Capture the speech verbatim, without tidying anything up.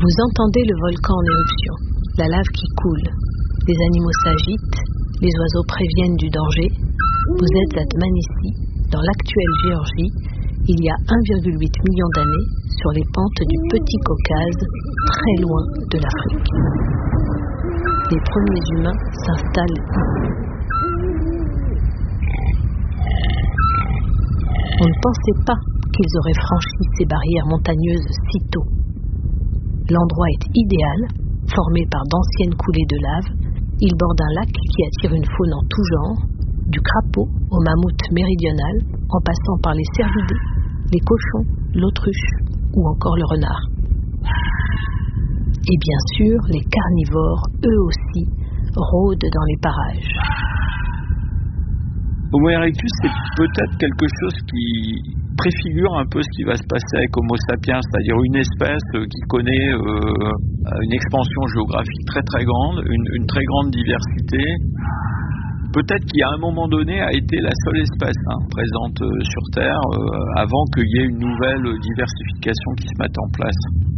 Vous entendez le volcan en éruption, la lave qui coule, les animaux s'agitent, les oiseaux préviennent du danger. Vous êtes à Dmanisi, dans l'actuelle Géorgie, il y a un virgule huit million d'années, sur les pentes du Petit Caucase, très loin de l'Afrique. Les premiers humains s'installent ici. On ne pensait pas qu'ils auraient franchi ces barrières montagneuses si tôt. L'endroit est idéal, formé par d'anciennes coulées de lave. Il borde un lac qui attire une faune en tout genre, du crapaud au mammouth méridional, en passant par les cervidés, les cochons, l'autruche ou encore le renard. Et bien sûr, les carnivores, eux aussi, rôdent dans les parages. Homo erectus, c'est peut-être quelque chose qui préfigure un peu ce qui va se passer avec Homo sapiens, c'est-à-dire une espèce qui connaît euh, une expansion géographique très très grande, une, une très grande diversité. Peut-être qui à un moment donné a été la seule espèce hein, présente euh, sur Terre euh, avant qu'il y ait une nouvelle diversification qui se mette en place.